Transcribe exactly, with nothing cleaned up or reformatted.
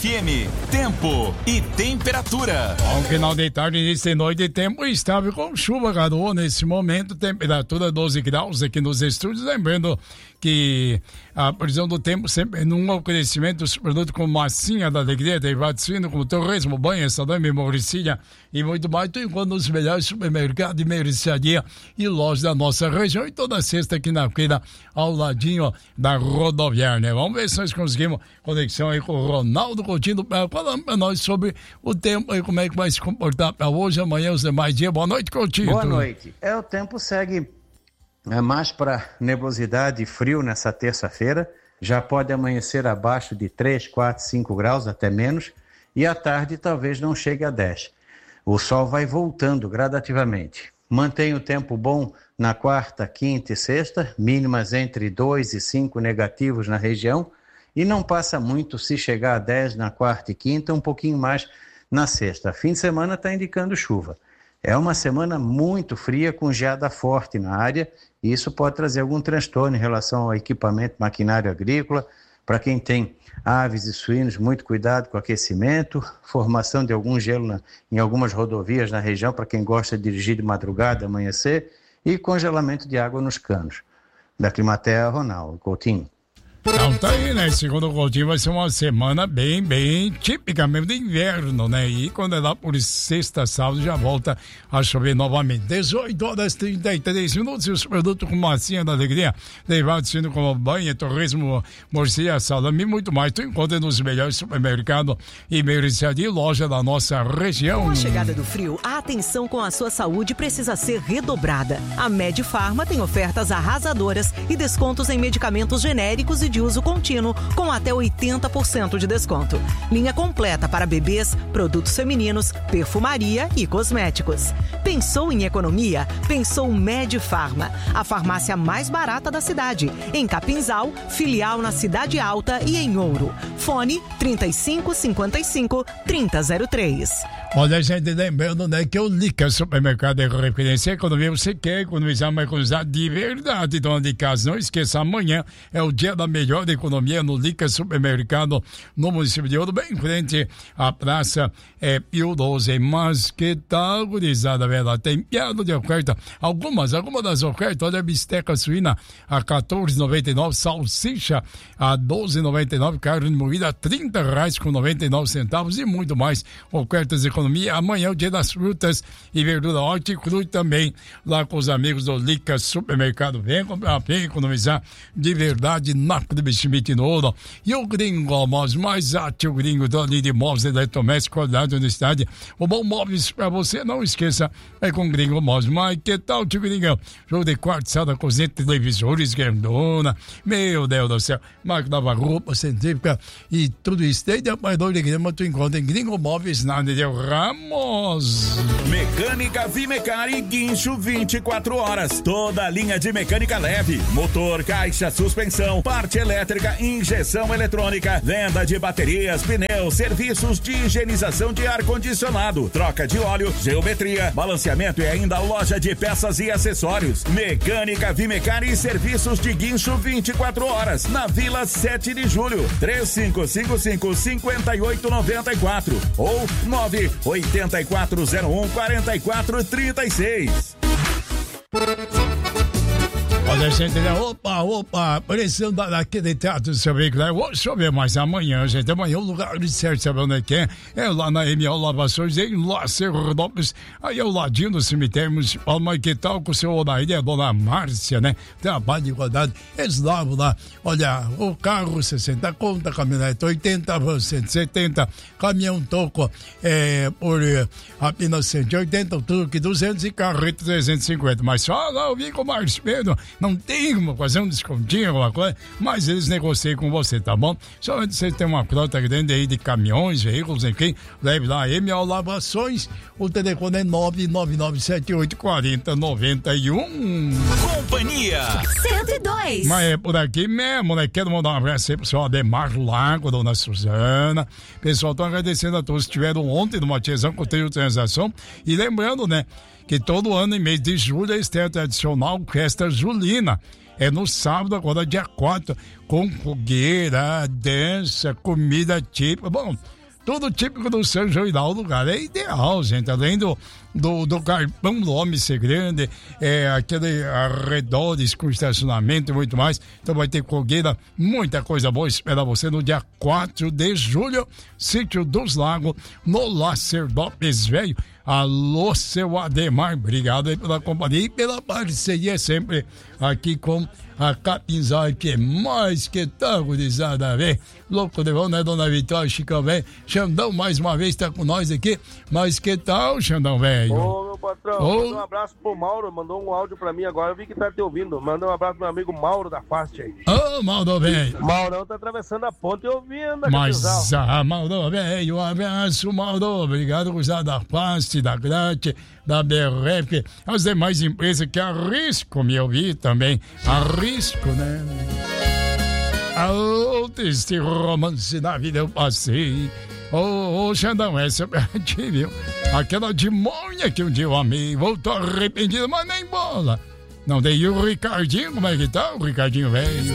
F M, tempo e temperatura. Ao final de tarde, início de noite, tempo estável com chuva, garoa. Nesse momento, temperatura doze graus aqui nos estúdios. Lembrando que a previsão do tempo sempre num oferecimento dos produtos como massinha da alegria, derivado fino, como torresmo, banha, salame, mauricília e muito mais. Tu encontra nos melhores supermercados de mercearia e lojas da nossa região. E toda sexta aqui na feira, ao ladinho da rodoviária, né? Vamos ver se nós conseguimos conexão aí com o Ronaldo Coutinho, falando para nós sobre o tempo e como é que vai se comportar para hoje, amanhã, os demais dias. Boa noite, Coutinho. Boa noite. É, o tempo segue é, mais para nebulosidade e frio nessa terça-feira. Já pode amanhecer abaixo de três, quatro, cinco graus, até menos. E à tarde talvez não chegue a dez. O sol vai voltando gradativamente. Mantém o tempo bom na quarta, quinta e sexta, mínimas entre dois e cinco negativos na região, e não passa muito se chegar a dez na quarta e quinta, um pouquinho mais na sexta. Fim de semana está indicando chuva. É uma semana muito fria, com geada forte na área, e isso pode trazer algum transtorno em relação ao equipamento maquinário agrícola. Para quem tem aves e suínos, muito cuidado com o aquecimento, formação de algum gelo na, em algumas rodovias na região, para quem gosta de dirigir de madrugada, amanhecer, e congelamento de água nos canos. Da Climatea, Ronaldo Coutinho. Então tá aí, né? Segundo o Coutinho, vai ser uma semana bem, bem típica mesmo de inverno, né? E quando é lá por sexta, sábado, já volta a chover novamente. dezoito horas e trinta e três minutos, e os produtos com massinha da alegria, derivados sendo como banha, torresmo, morcilla, salame e muito mais. Tu encontra nos melhores supermercados e mercearia e loja da nossa região. Com a chegada do frio, a atenção com a sua saúde precisa ser redobrada. A Medifarma tem ofertas arrasadoras e descontos em medicamentos genéricos e de uso contínuo, com até oitenta por cento de desconto. Linha completa para bebês, produtos femininos, perfumaria e cosméticos. Pensou em economia? Pensou Medifarma, a farmácia mais barata da cidade. Em Capinzal, filial na Cidade Alta e em Ouro. Fone trinta e cinco, cinquenta e cinco, trinta zero três. Olha, gente, lembrando, né, que o Lica Supermercado é referência à economia. Você quer economizar, mas economizar de verdade, dona de casa. Não esqueça, amanhã é o dia da melhor economia no Lica Supermercado, no município de Ouro, bem em frente à praça é, Pio doze. Mas que tal, gurizada, velho? Tem piada de oferta. Algumas, algumas das ofertas. Olha, bisteca suína a quatorze reais e noventa e nove centavos, salsicha a doze reais e noventa e nove centavos, carne moída a trinta reais com noventa e nove centavos e muito mais. Ofertas de economia. Amanhã é o dia das frutas e verdura horticruz também, lá com os amigos do Lica Supermercado. Vem comprar, vem economizar de verdade na Schmidt no Ouro. E o Gringo Móveis, mais ativo gringo da linha de móveis eletrodomésticos, qualidade na cidade. O bom móveis para você, não esqueça, é com Gringo Móveis. Mas que tal, tio Gringão? Jogo de quarto, sala, cozinha, televisores, grandona. Meu Deus do céu. Máquina da roupa, científica e tudo isso. Desde a paidor de grama, tu encontra em Gringo Móveis, na Nedel Ramos. Mecânica Vimecar e guincho vinte e quatro horas. Toda a linha de mecânica leve, motor, caixa, suspensão, parte elétrica, injeção eletrônica, venda de baterias, pneus, serviços de higienização de ar-condicionado, troca de óleo, geometria, balanceamento e ainda loja de peças e acessórios. Mecânica Vimecar e serviços de guincho vinte e quatro horas, na Vila sete de Julho, três cinco cinco cinco, cinco oito nove quatro ou nove oito quatro zero um, quatro quatro três seis. Olha, gente, né? Opa, opa, precisando daquele teatro do seu veículo. Eu vou chover mais amanhã, gente. Amanhã o lugar de certo, sabe onde é que é? É lá na M O Lavações, em Lacerrópolis. Aí é o ladinho do cemitério municipal. Mas que tal com o seu Odair e a dona Márcia, né? Trabalho de igualdade. Eles lavam lá. Olha, o carro sessenta conta, caminhonete oitenta, cento e setenta, caminhão toco é, por é, apenas cento e oitenta, truque duzentos e carreta trezentos e cinquenta. Mas só lá eu vim com o Márcio Pedro. Não tem como fazer um descontinho, alguma coisa, mas eles negociam com você, tá bom? Só antes você tem uma frota grande aí de caminhões, veículos, enfim, leve lá a M O Lavações, o telefone é nove nove nove sete oito quatro zero nove um. Companhia cento e dois. Mas é por aqui mesmo, né? Quero mandar um abraço aí pro pessoal Ademar Lago, dona Suzana. Pessoal, tô agradecendo a todos que estiveram ontem no Matiezão com o trio transação. E lembrando, né, que todo ano, em mês de julho, eles têm a tradicional festa julina. é no sábado, agora dia quatro, com fogueira, dança, comida típica. Bom, tudo típico do São João, o lugar é ideal, gente. Além do, do, do Galpão do Homem ser grande, é, aquele arredores com estacionamento e muito mais. Então vai ter fogueira, muita coisa boa. Espera você no dia quatro de julho, Sítio dos Lagos, no Lácer Lopes Velho. Alô, seu Ademar, obrigado aí pela companhia e pela parceria sempre aqui com a Capinzal, que é mais que tá gurizada, velho. Louco de bom, né, dona Vitória, Chicão, velho? Xandão, mais uma vez, tá com nós aqui. Mas que tal, Xandão, velho? Ô, meu patrão, Ô. manda um abraço pro Mauro, mandou um áudio pra mim agora, eu vi que tá te ouvindo. Manda um abraço pro meu amigo Mauro da Fast aí. Ô, Mauro, velho. Maurão tá atravessando a ponte e ouvindo a Mas, Capinzal. ah, Mauro, velho, um abraço, Mauro. Obrigado, gurizada da Fast, da Grate, da B R F, as demais empresas que arriscam me ouvir também. Arrisco, né? Alô, este romance da vida eu passei. Ô, ô, Xandão, essa é pra ti, viu? Aquela demônia que um dia eu amei, voltou arrependido, mas nem bola. Não, daí o Ricardinho, como é que tá? O Ricardinho velho.